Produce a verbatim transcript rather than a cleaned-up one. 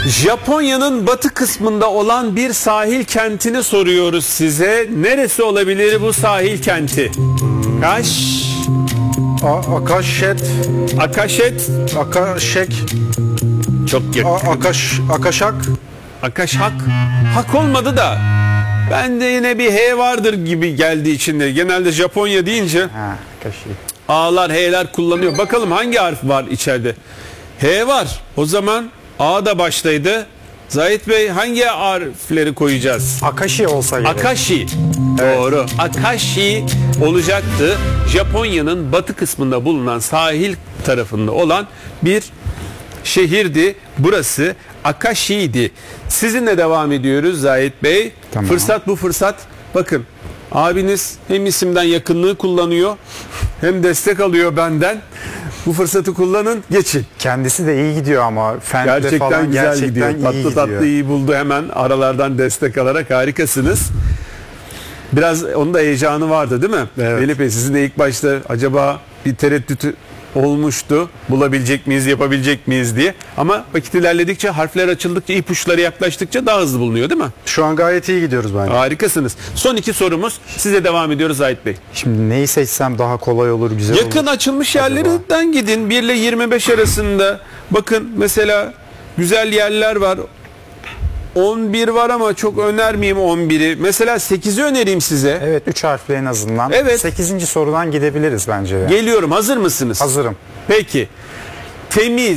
Japonya'nın batı kısmında olan bir sahil kentini soruyoruz size. Neresi olabilir bu sahil kenti? Kaş... A Akaşet. Akaşet. Akaşek. Çok yakın. A Akaş. Akaşak. Akaşhak. Hak olmadı da. Ben de yine bir H vardır gibi geldi içinde. Genelde Japonya deyince Ha, Akaşi. A'lar, H'ler kullanıyor. Bakalım hangi harf var içeride? H var. O zaman A da başlaydı. Zahit Bey, hangi harfleri koyacağız? Akashi olsa gerek. Akashi. Evet. Doğru. Akashi olacaktı. Japonya'nın batı kısmında bulunan sahil tarafında olan bir şehirdi. Burası Akashi'ydi. Sizinle devam ediyoruz Zahit Bey. Tamam. Fırsat bu fırsat. Bakın, abiniz hem isimden yakınlığı kullanıyor hem destek alıyor benden. Bu fırsatı kullanın, geçin. Kendisi de iyi gidiyor ama Fent'le Gerçekten falan güzel gerçekten gidiyor. iyi Tatlı gidiyor. tatlı iyi buldu, hemen aralardan destek alarak harikasınız. Biraz onun da heyecanı vardı değil mi? Evet. Melih Bey, sizin de ilk başta acaba bir tereddütü olmuştu. Bulabilecek miyiz, yapabilecek miyiz diye. Ama vakit ilerledikçe, harfler açıldıkça, ipuçları yaklaştıkça daha hızlı bulunuyor değil mi? Şu an gayet iyi gidiyoruz bence. Harikasınız. Son iki sorumuz. Size devam ediyoruz Zahit Bey. Şimdi neyi seçsem daha kolay olur, güzel olur. Yakın açılmış Acaba? yerlerden gidin. bir ile yirmi beş arasında. Bakın mesela güzel yerler var. on bir var ama çok önermeyeyim on biri. Mesela sekizi önereyim size. Evet, üç harfli en azından. Evet. sekizinci sorudan gidebiliriz bence. de. Geliyorum. Hazır mısınız? Hazırım. Peki. Temiz.